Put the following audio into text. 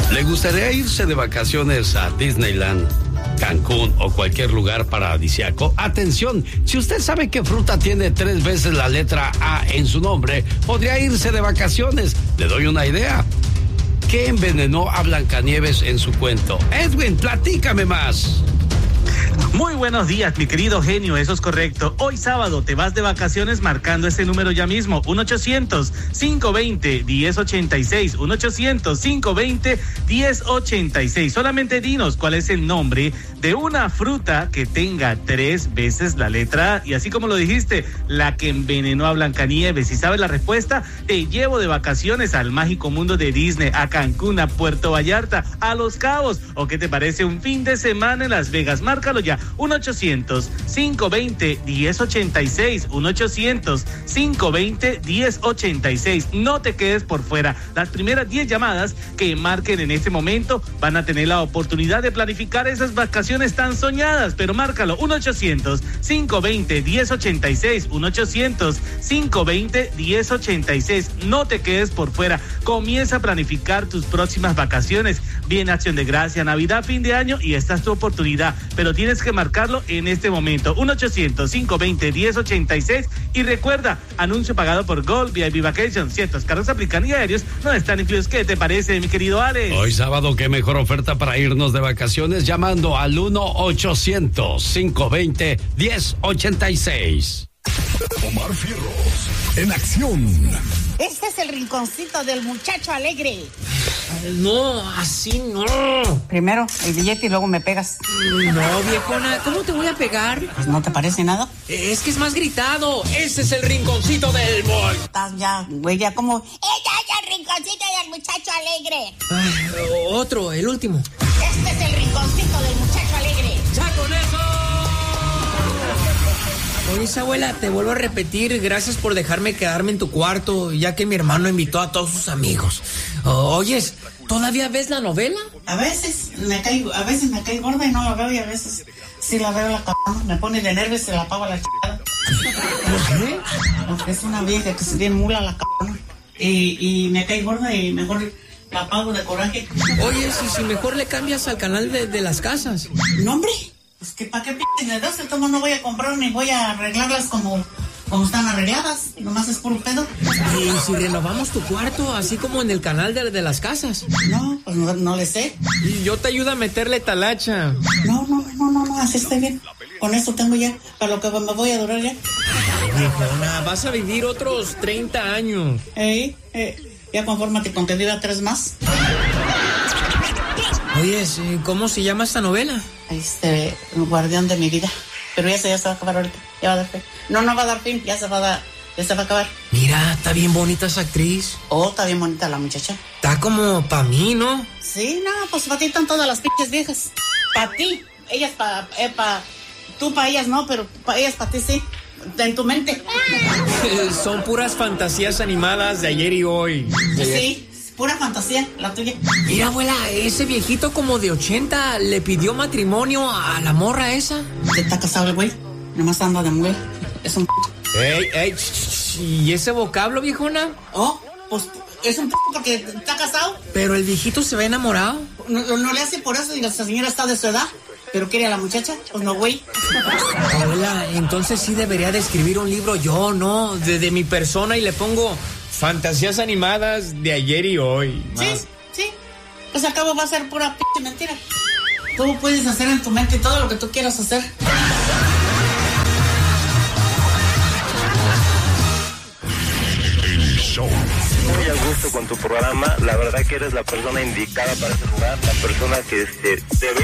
¿Le gustaría irse de vacaciones a Disneyland, Cancún o cualquier lugar paradisíaco? Atención, si usted sabe que fruta tiene 3 veces la letra A en su nombre, podría irse de vacaciones. Le doy una idea. ¿Qué envenenó a Blancanieves en su cuento? Edwin, platícame más. Muy buenos días, mi querido genio, eso es correcto. Hoy sábado te vas de vacaciones marcando ese número ya mismo, 1-800-520-1086, 1-800-520-1086. Solamente dinos cuál es el nombre de una fruta que tenga 3 veces la letra A. Y así como lo dijiste, la que envenenó a Blancanieves. Si sabes la respuesta, te llevo de vacaciones al mágico mundo de Disney, a Cancún, a Puerto Vallarta, a Los Cabos. ¿O qué te parece un fin de semana en Las Vegas? Márcalo ya, 1-800-520-1086, 1-800-520-1086. No te quedes por fuera. Las primeras 10 llamadas que marquen en este momento van a tener la oportunidad de planificar esas vacaciones tan soñadas, pero márcalo, 1-800-520-1086, 1-800-520-1086. No te quedes por fuera. Comienza a planificar tus próximas vacaciones. Viene Acción de Gracia, Navidad, fin de año y esta es tu oportunidad, pero tienes que marcarlo en este momento, 1-800-520-1086. Y recuerda, anuncio pagado por Gold VIP Vacations. Ciertos carros aplican y aéreos no están incluidos. ¿Qué te parece, mi querido Alex? Hoy sábado, qué mejor oferta para irnos de vacaciones llamando al 1-800-520-1086. Omar Fierros, en acción. Este es el rinconcito del muchacho alegre. No, así no. Primero el billete y luego me pegas. No, viejona, ¿cómo te voy a pegar? Pues no te parece nada. Es que es más gritado. Ese es el rinconcito del boy. Estás ya, güey, ya como... ¡Ella es el rinconcito del muchacho alegre! Ay, otro, el último. Este es el rinconcito del muchacho alegre. ¡Ya con eso! Oye, abuela, te vuelvo a repetir, gracias por dejarme quedarme en tu cuarto, ya que mi hermano invitó a todos sus amigos. Oyes, ¿todavía ves la novela? A veces me caigo gorda y no la veo, y a veces sí la veo la cabrona. Me pone de nervios y se la apago a la chingada. ¿Por qué? Porque es una vieja que se bien mula la cabrona. Y me cae gorda y mejor la apago de coraje. Oye, si mejor le cambias al canal de las casas. No, hombre. Pues que para qué p*** le das, tomo no voy a comprar ni voy a arreglarlas como están arregladas, nomás es puro pedo. ¿Y si renovamos tu cuarto, así como en el canal de las casas? No, pues no le sé. Y yo te ayudo a meterle talacha. No, así estoy bien. Con eso tengo ya, para lo que me voy a durar ya. Ay, viejona, vas a vivir otros 30 años. Ya confórmate con que viva 3 más. Oye, ¿cómo se llama esta novela? El guardián de mi vida. Pero ya se va a acabar ahorita. Ya va a dar fin. No va a dar fin. Ya se va a acabar. Mira, está bien bonita esa actriz. Oh, está bien bonita la muchacha. Está como pa' mí, ¿no? Sí, no, pues para ti están todas las pinches viejas. Para ti. Ellas tú para ellas no, pero para ellas para ti sí. En tu mente. Son puras fantasías animadas de ayer y hoy. Sí. Pura fantasía, la tuya. Mira, abuela, ese viejito como de 80 le pidió matrimonio a la morra esa. ¿Está casado el güey? Nomás anda de mujer. Es un... Ey, ¿y ese vocablo, viejona? Oh, pues es un porque está casado. Pero el viejito se ve enamorado. No le hace por eso y la señora está de su edad. ¿Pero quiere a la muchacha? Pues no, güey. Abuela, entonces sí debería de escribir un libro yo, ¿no? De mi persona y le pongo... Fantasías animadas de ayer y hoy. Sí. Pues al cabo va a ser pura pinche mentira. Tú puedes hacer en tu mente todo lo que tú quieras hacer. El show. Muy a gusto con tu programa. La verdad que eres la persona indicada para ese lugar. La persona que debe